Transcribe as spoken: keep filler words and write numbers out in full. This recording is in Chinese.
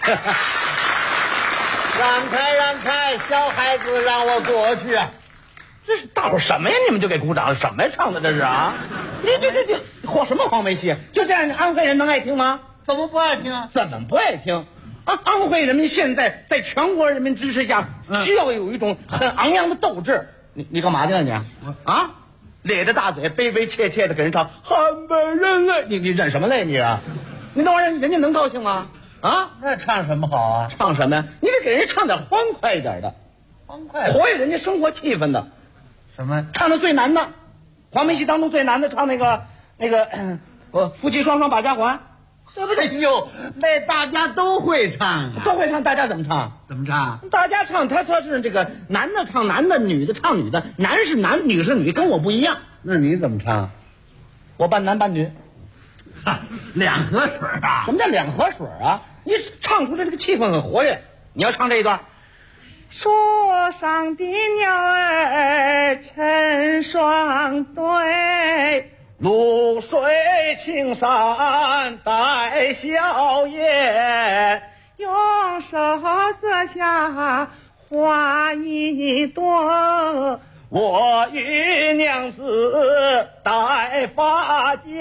让开让开，小孩子让我过去啊！ 这是大伙什么呀？你们就给鼓掌，什么呀唱的这是啊？你这这这火什么黄梅戏？就这样，安徽人能爱听吗？ 怎么不爱听啊？ 怎么不爱听？啊，安徽人民现在在全国人民支持下，需要有一种很昂扬的斗志。你你干嘛去了你？啊，咧着大嘴，悲悲切切的给人唱汉北人泪，你你忍什么泪你啊？你那玩意儿人家能高兴吗？啊， 那唱什么好啊？ 唱什么呀？你得给人唱点欢快一点的， 欢快活跃人家生活气氛的。 什么？ 唱的最难的，黄梅戏当中最难的，唱那个那个，呃，夫妻双双把家还，对不对？ 哎呦，那大家都会唱啊， 都会唱，大家怎么唱？ 怎么唱？ 大家唱，他他是这个男的唱男的，女的唱女的，男是男，女是女，跟我不一样。 那你怎么唱？ 我半男半女。 哈，两河水啊！ 什么叫两河水啊？你唱出来这个气氛很活跃。你要唱这一段。树上的鸟儿成双对，露水青山带笑颜，用手折下花一朵，我与娘子戴发间。